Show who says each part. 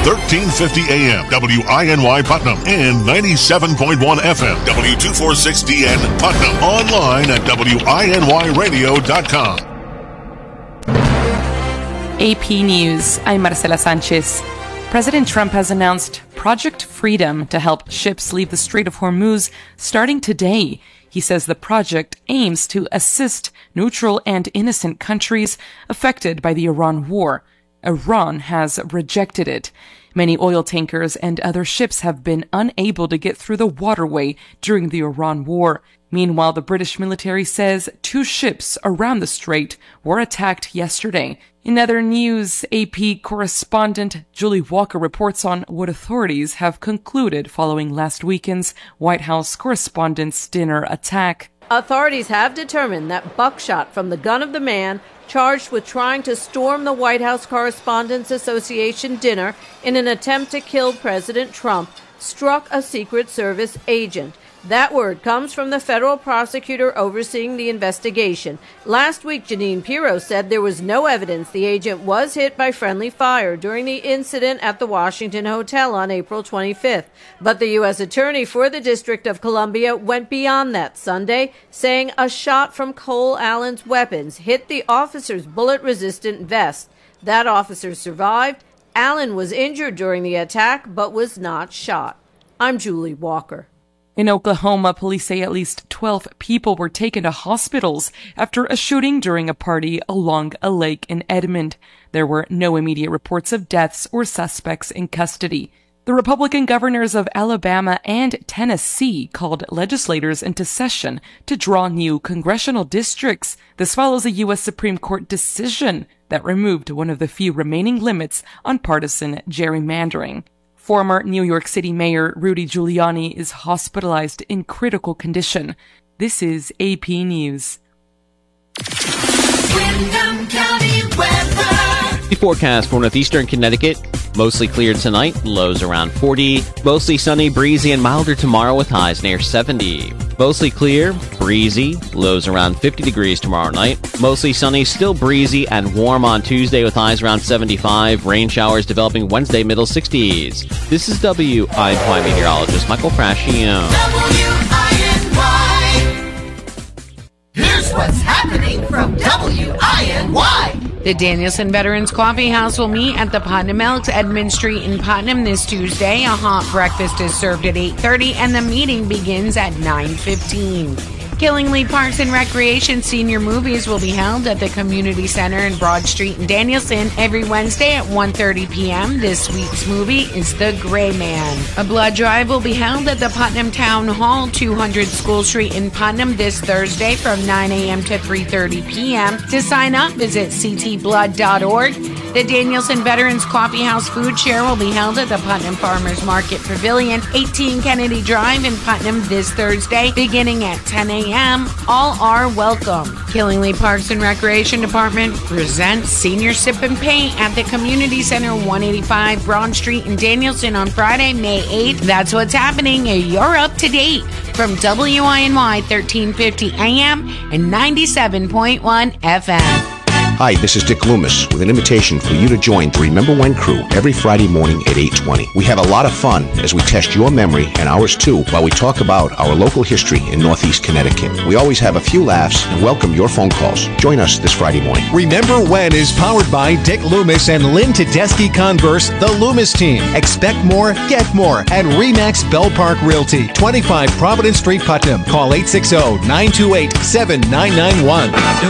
Speaker 1: 1350 AM, WINY Putnam, and 97.1 FM, W246DN Putnam. Online at WINYradio.com.
Speaker 2: AP News, I'm Marcela Sanchez. President Trump has announced Project Freedom to help ships leave the Strait of Hormuz starting today. He says the project aims to assist neutral and innocent countries affected by the Iran war. Iran has rejected it. Many oil tankers and other ships have been unable to get through the waterway during the Iran war. Meanwhile, the British military says 2 ships around the strait were attacked yesterday. In other news, AP correspondent Julie Walker reports on what authorities have concluded following last weekend's White House Correspondents' Dinner attack.
Speaker 3: Authorities have determined that buckshot from the gun of the man charged with trying to storm the White House Correspondents' Association dinner in an attempt to kill President Trump struck a Secret Service agent. That word comes from the federal prosecutor overseeing the investigation. Last week, Jeanine Pirro said there was no evidence the agent was hit by friendly fire during the incident at the Washington Hotel on April 25th. But the U.S. Attorney for the District of Columbia went beyond that Sunday, saying a shot from Cole Allen's weapons hit the officer's bullet-resistant vest. That officer survived. Allen was injured during the attack, but was not shot. I'm Julie Walker.
Speaker 2: In Oklahoma, police say at least 12 people were taken to hospitals after a shooting during a party along a lake in Edmond. There were no immediate reports of deaths or suspects in custody. The Republican governors of Alabama and Tennessee called legislators into session to draw new congressional districts. This follows a U.S. Supreme Court decision that removed one of the few remaining limits on partisan gerrymandering. Former New York City Mayor Rudy Giuliani is hospitalized in critical condition. This is AP News.
Speaker 4: Windham County weather.
Speaker 5: The forecast for northeastern Connecticut, mostly cleared tonight, lows around 40. Mostly sunny, breezy, and milder tomorrow with highs near 70. Mostly clear, breezy, lows around 50 degrees tomorrow night. Mostly sunny, still breezy, and warm on Tuesday with highs around 75. Rain showers developing Wednesday, middle 60s. This is WINY meteorologist Michael Frascione.
Speaker 4: WINY. Here's what's happening from WINY.
Speaker 6: The Danielson Veterans Coffee House will meet at the Putnam Elks, Edmund Street in Putnam this Tuesday. A hot breakfast is served at 8:30 and the meeting begins at 9:15. Killingly Parks and Recreation Senior Movies will be held at the Community Center in Broad Street in Danielson every Wednesday at 1:30 p.m. This week's movie is The Gray Man. A blood drive will be held at the Putnam Town Hall, 200 School Street in Putnam this Thursday from 9 a.m. to 3:30 p.m. To sign up, visit ctblood.org. The Danielson Veterans Coffee House Food Share will be held at the Putnam Farmers Market Pavilion, 18 Kennedy Drive in Putnam this Thursday, beginning at 10 a.m. All are welcome. Killingly Parks and Recreation Department presents Senior Sip and Paint at the Community Center, 185 Broad Street in Danielson on Friday, May 8th. That's what's happening. You're up to date. From WINY 1350 AM and 97.1 FM.
Speaker 7: Hi, this is Dick Loomis with an invitation for you to join the Remember When crew every Friday morning at 8:20. We have a lot of fun as we test your memory and ours too while we talk about our local history in Northeast Connecticut. We always have a few laughs and welcome your phone calls. Join us this Friday morning.
Speaker 8: Remember When is powered by Dick Loomis and Lynn Tedeschi Converse, the Loomis team. Expect more, get more at RE/MAX Bell Park Realty, 25 Providence Street, Putnam. Call 860-928-7991.